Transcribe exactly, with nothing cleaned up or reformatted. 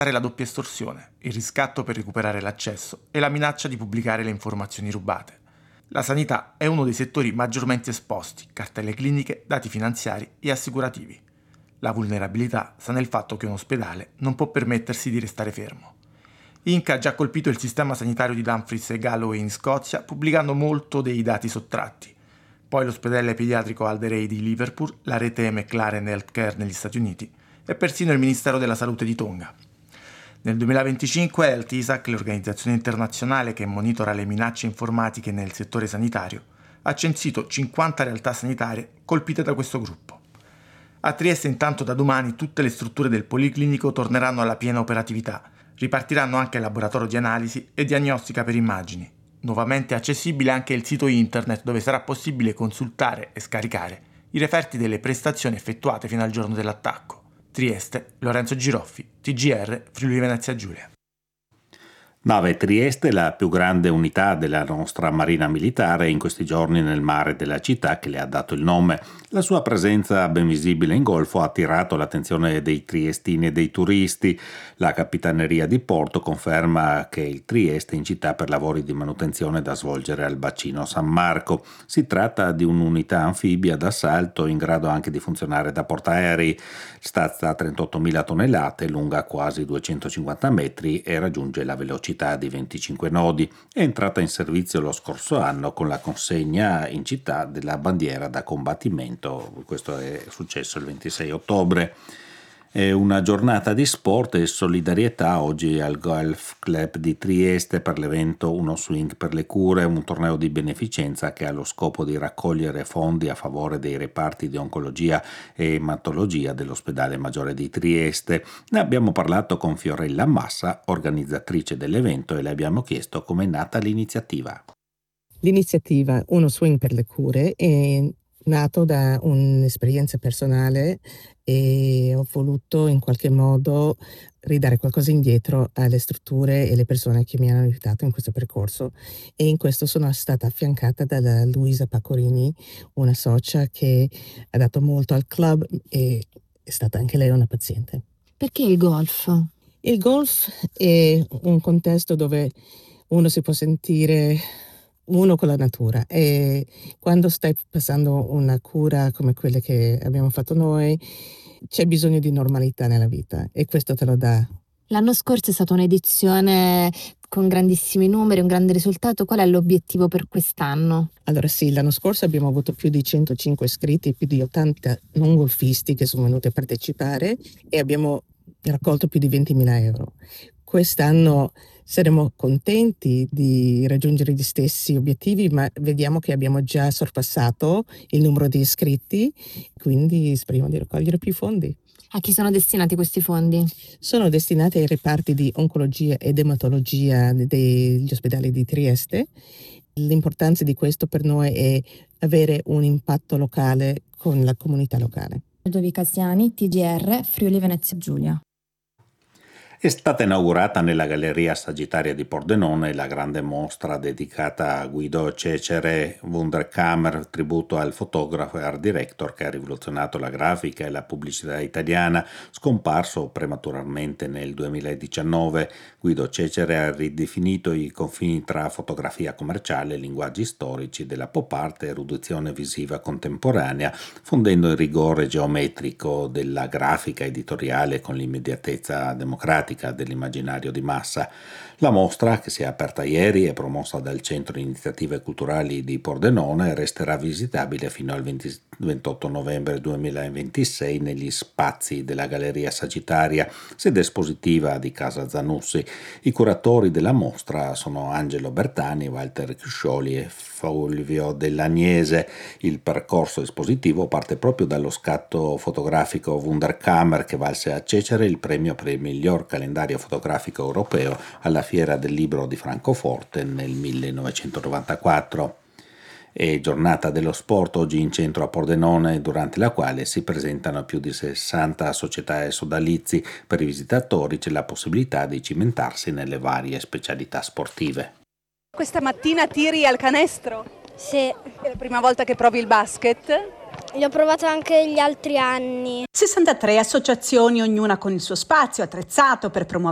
la doppia estorsione, il riscatto per recuperare l'accesso e la minaccia di pubblicare le informazioni rubate. La sanità è uno dei settori maggiormente esposti, cartelle cliniche, dati finanziari e assicurativi. La vulnerabilità sta nel fatto che un ospedale non può permettersi di restare fermo. Inca ha già colpito il sistema sanitario di Dumfries e Galloway in Scozia, pubblicando molto dei dati sottratti. Poi l'ospedale pediatrico Alderey di Liverpool, la rete McLaren Healthcare negli Stati Uniti e persino il Ministero della Salute di Tonga. Nel duemilaventicinque Health I S A C, l'organizzazione internazionale che monitora le minacce informatiche nel settore sanitario, ha censito cinquanta realtà sanitarie colpite da questo gruppo. A Trieste intanto da domani tutte le strutture del Policlinico torneranno alla piena operatività, ripartiranno anche il laboratorio di analisi e diagnostica per immagini. Nuovamente accessibile anche il sito internet dove sarà possibile consultare e scaricare i referti delle prestazioni effettuate fino al giorno dell'attacco. Trieste, Lorenzo Giroffi, T G R, Friuli Venezia Giulia. Nave Trieste, la più grande unità della nostra Marina Militare, in questi giorni nel mare della città che le ha dato il nome. La sua presenza ben visibile in Golfo ha attirato l'attenzione dei triestini e dei turisti. La Capitaneria di Porto conferma che il Trieste è in città per lavori di manutenzione da svolgere al bacino San Marco. Si tratta di un'unità anfibia d'assalto in grado anche di funzionare da portaerei. Stazza trentottomila tonnellate, lunga quasi duecentocinquanta metri e raggiunge la velocità di venticinque nodi. È entrata in servizio lo scorso anno con la consegna in città della bandiera da combattimento. Questo è successo il ventisei ottobre. È una giornata di sport e solidarietà oggi al Golf Club di Trieste per l'evento Uno Swing per le Cure, un torneo di beneficenza che ha lo scopo di raccogliere fondi a favore dei reparti di oncologia e ematologia dell'ospedale maggiore di Trieste. Ne abbiamo parlato con Fiorella Massa, organizzatrice dell'evento, e le abbiamo chiesto come è nata l'iniziativa. L'iniziativa Uno Swing per le Cure è nato da un'esperienza personale e ho voluto in qualche modo ridare qualcosa indietro alle strutture e alle persone che mi hanno aiutato in questo percorso, e in questo sono stata affiancata da Luisa Pacorini, una socia che ha dato molto al club e è stata anche lei una paziente. Perché il golf? Il golf è un contesto dove uno si può sentire uno con la natura, e quando stai passando una cura come quelle che abbiamo fatto noi c'è bisogno di normalità nella vita e questo te lo dà. L'anno scorso è stata un'edizione con grandissimi numeri, un grande risultato. Qual è l'obiettivo per quest'anno? Allora sì, l'anno scorso abbiamo avuto più di centocinque iscritti e più di ottanta non golfisti che sono venuti a partecipare e abbiamo raccolto più di ventimila euro. Quest'anno saremo contenti di raggiungere gli stessi obiettivi, ma vediamo che abbiamo già sorpassato il numero di iscritti, quindi speriamo di raccogliere più fondi. A chi sono destinati questi fondi? Sono destinati ai reparti di oncologia ed ematologia degli ospedali di Trieste. L'importanza di questo per noi è avere un impatto locale con la comunità locale. Ludovica Siani, T G R, Friuli Venezia Giulia. È stata inaugurata nella Galleria Sagittaria di Pordenone la grande mostra dedicata a Guido Cecere Wunderkammer, tributo al fotografo e art director che ha rivoluzionato la grafica e la pubblicità italiana. Scomparso prematuramente nel duemiladiciannove, Guido Cecere ha ridefinito i confini tra fotografia commerciale, linguaggi storici della pop art e erudizione visiva contemporanea, fondendo il rigore geometrico della grafica editoriale con l'immediatezza democratica dell'immaginario di massa. La mostra, che si è aperta ieri e promossa dal Centro di Iniziative Culturali di Pordenone, resterà visitabile fino al venti, ventotto novembre duemilaventisei negli spazi della Galleria Sagittaria, sede espositiva di Casa Zanussi. I curatori della mostra sono Angelo Bertani, Walter Cuscioli e Fulvio Dell'Agnese. Il percorso espositivo parte proprio dallo scatto fotografico Wunderkammer, che valse a Cecere il premio per il miglior calendario fotografico europeo alla Fiera del Libro di Francoforte nel millenovecentonovantaquattro. È giornata dello sport oggi in centro a Pordenone, durante la quale si presentano più di sessanta società e sodalizi. Per i visitatori c'è la possibilità di cimentarsi nelle varie specialità sportive. Questa mattina tiri al canestro? Sì. È la prima volta che provi il basket? Li ho provato anche gli altri anni. sessantatré associazioni, ognuna con il suo spazio attrezzato per promuovere